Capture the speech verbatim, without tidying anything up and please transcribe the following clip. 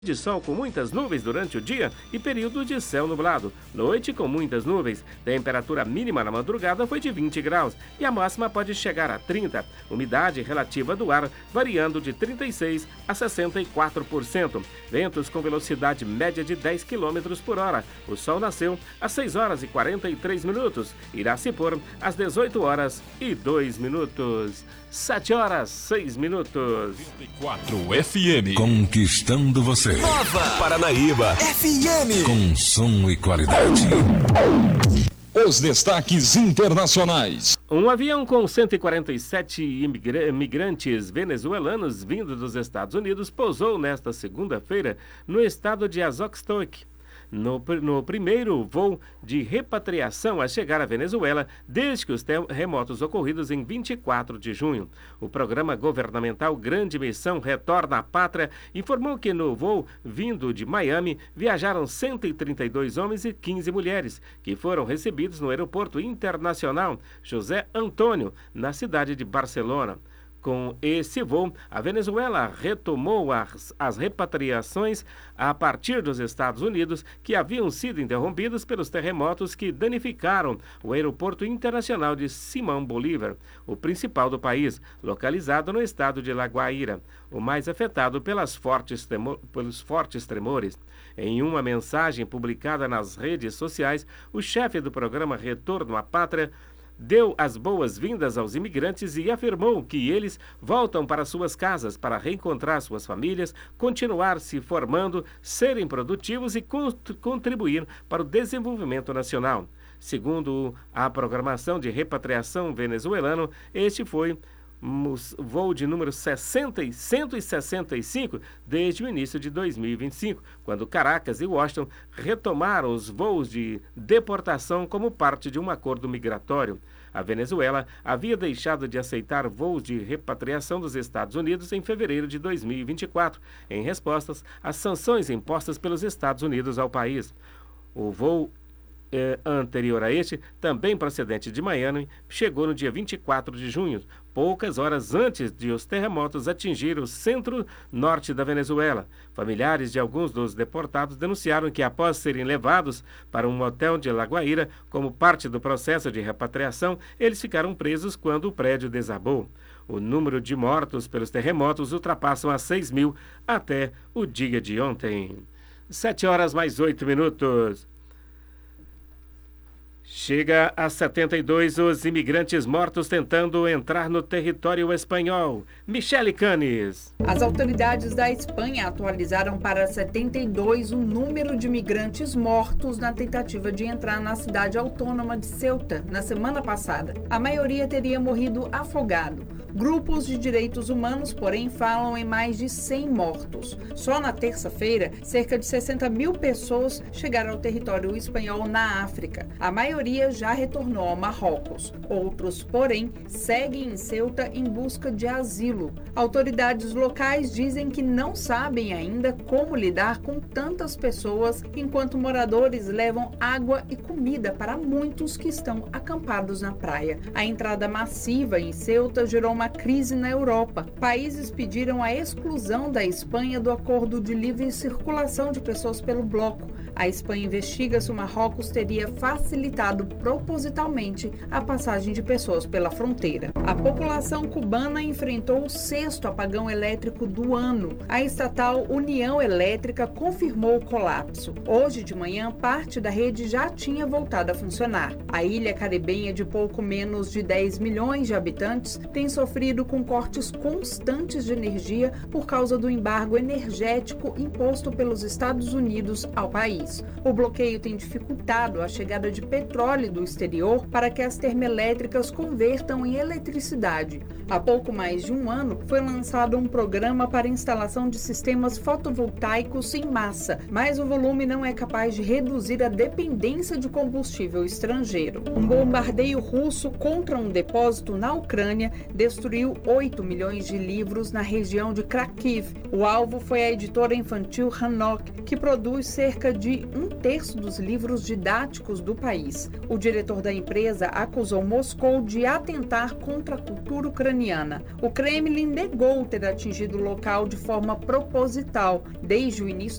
De sol com muitas nuvens durante o dia e período de céu nublado. Noite com muitas nuvens. Temperatura mínima na madrugada foi de vinte graus e a máxima pode chegar a trinta. Umidade relativa do ar variando de trinta e seis a sessenta e quatro por cento. Ventos com velocidade média de dez quilômetros por hora. O sol nasceu às seis horas e quarenta e três minutos. Irá se pôr às dezoito horas e dois minutos. sete horas, seis minutos. vinte e quatro F M. Conquistando você. Nova Paranaíba F M. Com som e qualidade. Os destaques internacionais. Um avião com cento e quarenta e sete imigra- imigrantes venezuelanos vindo dos Estados Unidos pousou nesta segunda-feira no estado de Azovstok. No, no primeiro voo de repatriação a chegar à Venezuela desde que os terremotos ocorridos em vinte e quatro de junho. O programa governamental Grande Missão Retorna à Pátria informou que no voo vindo de Miami viajaram cento e trinta e dois homens e quinze mulheres, que foram recebidos no aeroporto internacional José Antônio, na cidade de Barcelona. Com esse voo, a Venezuela retomou as, as repatriações a partir dos Estados Unidos, que haviam sido interrompidas pelos terremotos que danificaram o aeroporto internacional de Simão Bolívar, o principal do país, localizado no estado de La Guaira, o mais afetado pelas fortes tremo, pelos fortes tremores. Em uma mensagem publicada nas redes sociais, o chefe do programa Retorno à Pátria deu as boas-vindas aos imigrantes e afirmou que eles voltam para suas casas para reencontrar suas famílias, continuar se formando, serem produtivos e contribuir para o desenvolvimento nacional. Segundo a programação de repatriação venezuelano, este foi o voo de número cento e sessenta e cinco desde o início de dois mil e vinte e cinco, quando Caracas e Washington retomaram os voos de deportação como parte de um acordo migratório. A Venezuela havia deixado de aceitar voos de repatriação dos Estados Unidos em fevereiro de dois mil e vinte e quatro, em respostas às sanções impostas pelos Estados Unidos ao país. O voo Eh, anterior a este, também procedente de Miami, chegou no dia vinte e quatro de junho, poucas horas antes de os terremotos atingir o centro-norte da Venezuela. Familiares de alguns dos deportados denunciaram que, após serem levados para um hotel de La Guaira como parte do processo de repatriação, eles ficaram presos quando o prédio desabou. O número de mortos pelos terremotos ultrapassam a seis mil até o dia de ontem. Sete horas mais oito minutos. Chega a setenta e dois os imigrantes mortos tentando entrar no território espanhol. Michele Canes. As autoridades da Espanha atualizaram para setenta e dois o número de imigrantes mortos na tentativa de entrar na cidade autônoma de Ceuta na semana passada. A maioria teria morrido afogado. Grupos de direitos humanos, porém, falam em mais de cem mortos. Só na terça-feira, cerca de sessenta mil pessoas chegaram ao território espanhol na África. A maioria já retornou ao Marrocos. Outros, porém, seguem em Ceuta em busca de asilo. Autoridades locais dizem que não sabem ainda como lidar com tantas pessoas, enquanto moradores levam água e comida para muitos que estão acampados na praia. A entrada massiva em Ceuta gerou uma crise na Europa. Países pediram a exclusão da Espanha do acordo de livre circulação de pessoas pelo bloco. A Espanha investiga se o Marrocos teria facilitado propositalmente a passagem de pessoas pela fronteira. A população cubana enfrentou o sexto apagão elétrico do ano. A estatal União Elétrica confirmou o colapso. Hoje de manhã, parte da rede já tinha voltado a funcionar. A ilha caribenha de pouco menos de dez milhões de habitantes tem sofrido com cortes constantes de energia por causa do embargo energético imposto pelos Estados Unidos ao país. O bloqueio tem dificultado a chegada de petróleo do exterior para que as termoelétricas convertam em eletricidade. Há pouco mais de um ano, foi lançado um programa para instalação de sistemas fotovoltaicos em massa, mas o volume não é capaz de reduzir a dependência de combustível estrangeiro. Um bombardeio russo contra um depósito na Ucrânia destruiu oito milhões de livros na região de Kharkiv. O alvo foi a editora infantil Hanok, que produz cerca de um terço dos livros didáticos do país. mês. O diretor da empresa acusou Moscou de atentar contra a cultura ucraniana. O Kremlin negou ter atingido o local de forma proposital. Desde o início